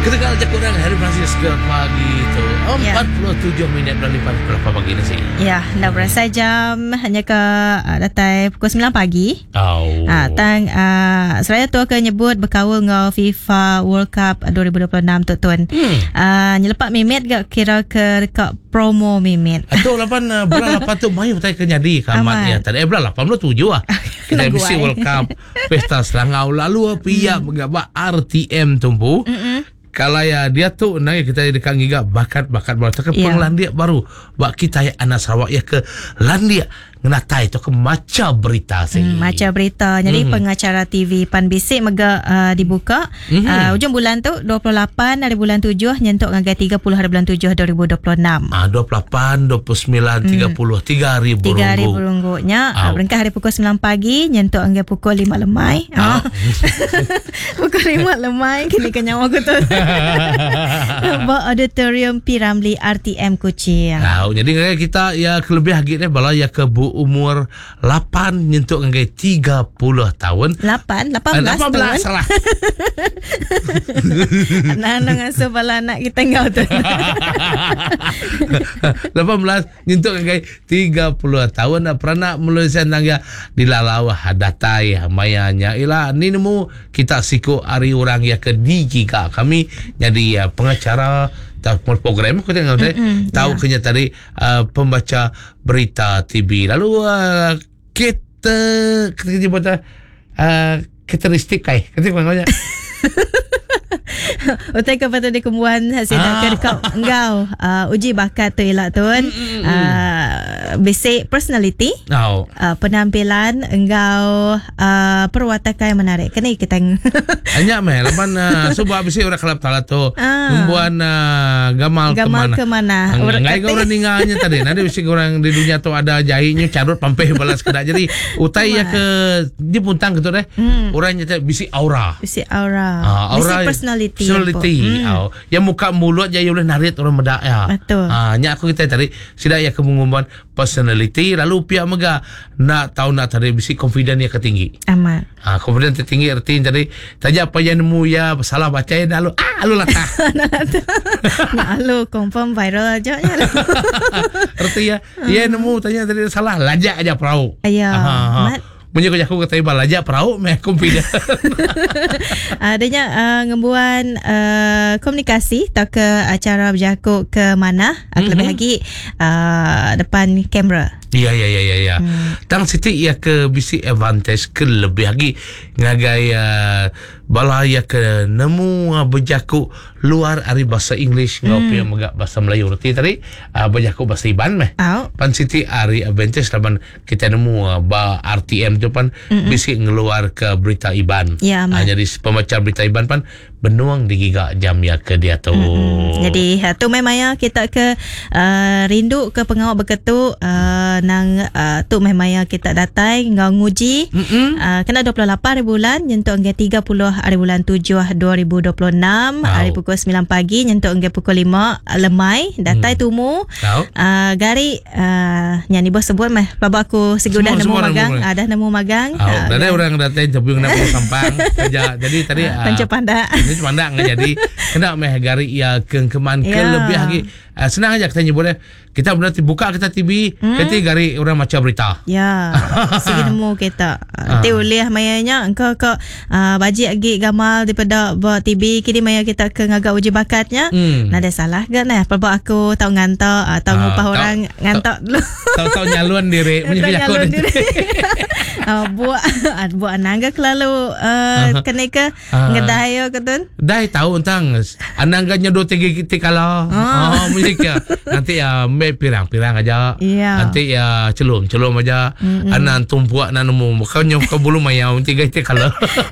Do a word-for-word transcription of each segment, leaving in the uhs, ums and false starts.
Ketika ajak orang Harry Francis ke pagi tu empat puluh tujuh minit dari berapa pagi ni sih? Ya, dah berasa jam hanya ke uh, datai pukul sembilan pagi. Oh. Ah, tang uh, seraya tu akan nyebut berkawal dengan FIFA World Cup dua ribu dua puluh enam tu tuan. Hmm. Uh, nyelepak mimit gak kira ke dekat promo mimit. Atau lapan uh, bulan lapan tu mayu tay ke jadi kamat ya. Tadi eh, bulan lapan puluh tujuh ah. Kita bisi World Cup Pesta Selangau lalu pihak hmm. megabak R T M tumpu. Mm-mm. Kalau ya dia tu nang kita dekat giga bakat-bakat baru ke yeah. Penglandia baru bak kita ya anak Sarawak ya ke Landia ngenatai tu ke maca berita sih. Hmm, maca berita. Jadi hmm. pengacara T V Pan Bisik mega uh, dibuka hmm. uh, ujung bulan tu dua puluh lapan hari bulan tujuh nyentuk ngagai tiga puluh hari bulan tujuh dua ribu dua puluh enam. Ah dua puluh lapan, dua puluh sembilan, tiga puluh hmm. tiga hari burunggu. tiga hari burunggunya. Uh, berengkah hari pukul sembilan pagi nyentuk ngagai pukul lima lemai. Oh. Pukul lima lemai kini kenyawa aku tu. Ba Auditorium P Ramlee R T M Kuching. Tahu jadi kita ya kelebih lagi ni bala ya ke bu umur lapan nyentuk ngagai tiga puluh tahun. lapan, lapan belas lapan belas salah. Anak-anak ngasuh bala anak kita ngau tu. lapan belas nyentuk ngagai tiga puluh tahun pernah melusan nangya dilalau hadatai mayanya ila ni nemu kita siku ari orang ya ke digiga kami jadi ya pengacara tahu program aku tengok tadi tahu kenya tadi uh, pembaca berita T V lalu uh, kita kita sebut uh, karakteristik kai kita panggilnya utai kepada di kembuan hasil ah. Kau engkau uh, uji bakat tu elak tuan uh, basic personality oh. uh, penampilan engkau uh, perwatakan yang menarik kena kita hanya meh lapan uh, sebab basic orang kelab tala tu kembuan uh, gamal, gamal kemana kemana ngai orang ninggalnya tadi nanti basic orang di dunia tu ada jahitnya carut pampeh balas kena jadi utai ya ke di puntang gitu deh hmm. orangnya basic aura basic aura uh, aura personality personality hmm. oh. Yang muka mulut je boleh narik orang medak ya. Betul. Ah, nya aku kita tadi sida ya kemungumban personality lalu pihak mega nak tahu nak tadi bisi confident ya ketinggi. Amat. Ah, confident tertinggi arti jadi tanya apa yang nemu ya salah bacain lalu ah lalu lah. Nah, lalu confirm viral aja nya. Arti ya, dia nemu tanya tadi salah lajak aja perahu. Ya. Mat punya kerja aku kata ibal aja perahu meh confident. Adanya uh, ngembuan uh, komunikasi tak ke acara berjakuk ke mana mm-hmm. lebih lagi uh, depan kamera. Ya ya ya ya ya. Hmm. Tang siti ya ke bisi advantage ke lebih lagi ngagai uh, bala ya ke nemu uh, berjakuk luar ari bahasa English ngau hmm. megak bahasa Melayu reti tadi uh, berjakuk bahasa Iban meh. Oh. Pan siti ari advantage laban kita nemu uh, ba R T M tu pan mm-hmm. bisi ngeluar ke berita Iban. Ya, uh, jadi pembaca berita Iban pan benuang di giga jam ya ke dia tu. Mm-hmm. Jadi uh, tu memang ya kita ke uh, rindu ke pengawal berketuk uh, nang uh, tu memang ya kita datai ngau nguji mm-hmm. uh, kena dua puluh lapan hari bulan nyentuk angka tiga puluh hari bulan tujuh dua ribu dua puluh enam oh. hari pukul sembilan pagi nyentuk angka pukul lima lemai datai mm. tumu oh. uh, gari uh, nyanyi bos sebut meh baba aku segudah nemu magang ada uh, nemu magang oh. uh, dan orang datai jebung nak sampang kerja jadi tadi uh, panca pandak ini pandak jadi kena meh gari ya ke keman ke lebih lagi uh, senang aja kita nyebut kita benar buka kita T V hmm? Kita gari orang macam berita ya segi nemu kita nanti uh. boleh mayanya engkau ke uh, baji lagi gamal daripada buat T V kini maya kita ke ngagak uji bakatnya hmm. nak ada salah ke nah apa aku tahu ngantok uh, tahu uh, ngupah tau, orang tau, ngantok dulu tahu-tahu nyaluan diri menyebut aku uh, buat buat nangga kelalu uh, uh-huh. kena ke uh. ngedayo ke tun dai tahu tentang anangganya dua tiga kita kalau oh musik ya nanti ya pirang-pirang aja yeah. nanti ya celum-celum aja mm-hmm. anan tumpuak nan nemu makanya ke bulu mayau tiga itu kalau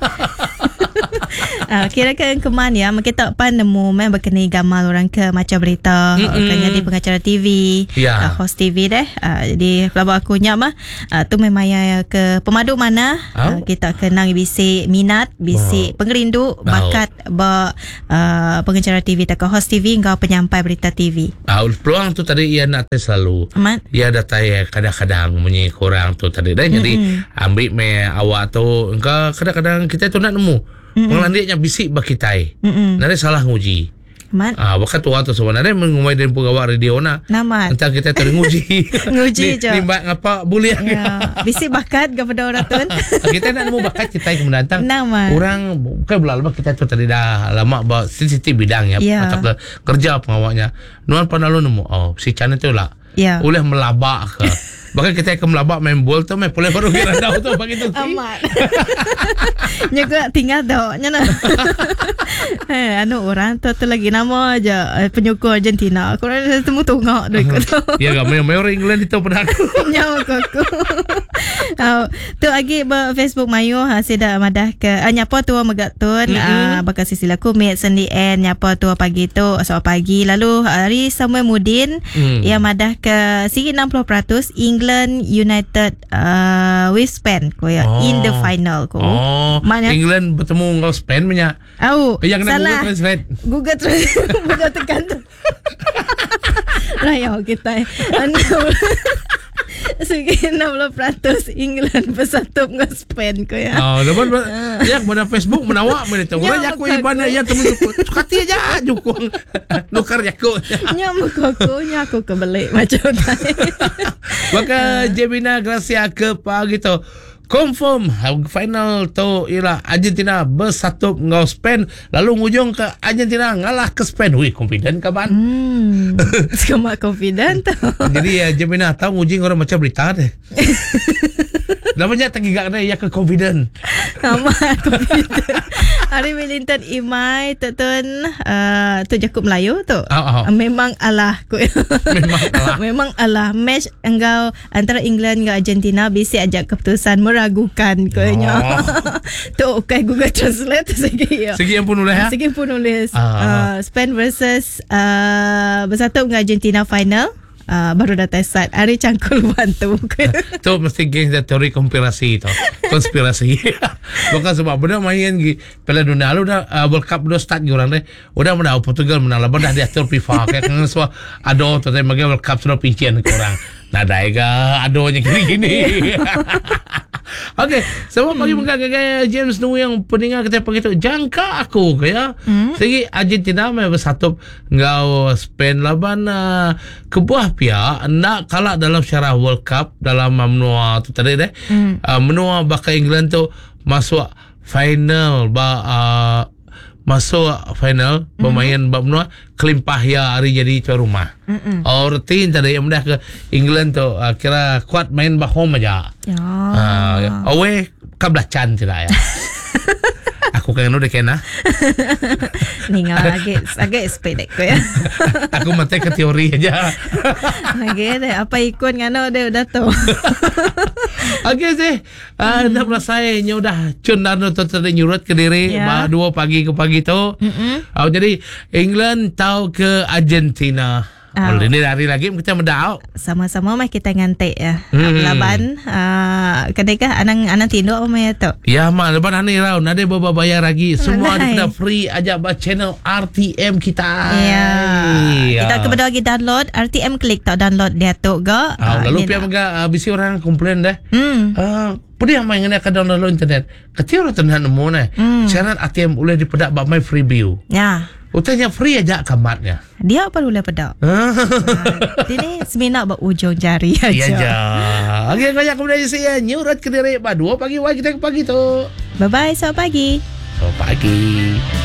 Uh, kira-kira keman ya kita pan nemu memang berkenai gamal orang ke macam berita mm-hmm. kan jadi pengacara T V yeah. uh, host T V deh uh, jadi kalau aku nyak mah uh, tu memang ya ke pemadu mana oh. uh, kita kenang bisi minat bisi wow. pengerindu bakat oh. ba uh, pengacara T V tak host T V engkau penyampai berita T V ah uh, peluang tu tadi ia nak selalu Amat? Ia datai kadang-kadang bunyi kurang tu tadi dah mm-hmm. jadi ambil me awak tu engkau kadang-kadang kita tu nak nemu Mm-mm. Pengelandianya bisik bakitai. Mm-mm. Nare salah nguji. Mat. Ah, bakat tua tu sebenarnya mengumai dari pegawai radio na. Namat. Entah kita teringuji. Nguji je. Nimba ngapa boleh. Ya, bisik bakat kepada orang tu. Kita nak nemu bakat kita yang mendatang. Namat. Orang bukan belalama kita tu tadi dah lama bawa sensitif bidang ya. Ya. Macam kerja pengawaknya. Nuan pernah lu nemu. Oh, si Chan itu lah. Ya. Boleh melabak ke. Bahkan kita akan melabak main bola tu main boleh baru kira tahu tu bagi tu. Amat. Nya gua tinggal dah nya nah. Eh anu orang tu tu lagi nama aja eh, penyokong Argentina. Aku rasa temu tungak dek tu. Ya ga main main England itu pernah aku. Nya aku. Oh, tu lagi ba Facebook mayu ha sida madah ke uh, nyapa tu megatun mm-hmm. uh, bakal sisi laku mit sendi en nyapa tu pagi tu so pagi lalu hari Samuel Mudin mm. yang madah ke sigi enam puluh peratus England United uh, with Spain ko ya oh. in the final ko. Oh. Mana? England bertemu dengan Spain punya. Oh, yang salah. Google Translate. Google Translate. Google tekan tu. Raya kita. Segi enam puluh peratus England bersatu dengan Spain ko ya. Oh, lepas ya mana Facebook menawak mana tu. Orang aku ibana ya temu sukati aja jukung. Nukar aku. Nyamuk aku, nyaku kebelik macam tu. Maka Jemina Gracia ke pagi tu confirm final tu ialah Argentina bersatu dengan Spain lalu ngujung ke Argentina ngalah ke Spain. Wih, confident kawan. Hmm. Semak confident tu. Jadi ya Jemina tahu ngujing orang macam berita deh. Namanya tegigak deh ya ke confident. Nama confident. Hari Wellington Imai tutun uh, tu Jakub Melayu tu. Oh, oh. Memang alah ku. Memang alah. Memang alah match engkau antara England dengan Argentina bisi ajak keputusan meragukan ko nya. Oh. Tu okay Google Translate segi ya. Segi yang pun nulis ya. Segi pun nulis. Ah. Uh, Spain versus uh, bersatu dengan Argentina final. Uh, baru dah tesat hari cangkul bantu. Tu mesti geng teori konspirasi tu. Konspirasi. Bukan sebab benda main gi Piala Dunia lu dah uh, World Cup dah start orang deh. Udah menang Portugal menang lah dah diatur FIFA kayak kan semua ado tu tadi magi World Cup sudah pincian ke orang. Nah daega adonya gini-gini. Okey, sebab bagi muka gaya James Nu yang pendengar kita begitu jangka aku kaya. Hmm? Segi Argentina mai bersatu ngau Spain laban uh, kebuah pihak nak kalah dalam syarah World Cup dalam menua tu tadi deh. Hmm. Uh, menua bakal England tu masuk final ba uh, masuk final mm-hmm. bermain bab menua kelimpah ya hari jadi tuan rumah. Mm-hmm. Or tin tadi yang dah ke England tu uh, kira kuat main bah home aja. Ya. Uh, away kablacan tidak ya. Aku kan udah kena. Ningal lagi agak sepedek ko ya. Aku mati ke teori aja. Lagi deh apa ikut ngano deh udah tu. Okey sih. Ah nak selesai nya udah cun dan tu tadi nyurut ke diri yeah. dua pagi ke pagi tu. Mm-hmm. Oh, jadi England tahu ke Argentina. Oh, ini hari lagi kita mendauk. Sama-sama mah kita ngantek ya. Hmm. Laban uh, kedekah anang anang tinduk apa mah tu? Ya mah leban ani raun ada baba bayar lagi. Semua ada free aja ba channel R T M kita. Ya. ya. Kita kepada lagi download R T M klik tak download dia tu ga. Ah, uh, lalu pihak mega uh, bisi orang komplain dah. Hmm. Uh, Pudi yang main ke download internet. Ketia orang tenan nemu nah. Hmm. Channel R T M boleh dipedak ba my free view. Ya. Utanya free aja kamatnya. Dia perlu lah pedak. Nah, ini semina buat ujung jari aja. Iya aja. Okey, banyak kemudian saya nyurat ke diri. Dua pagi wah kita ke pagi tu. Bye bye, selamat pagi. Selamat pagi.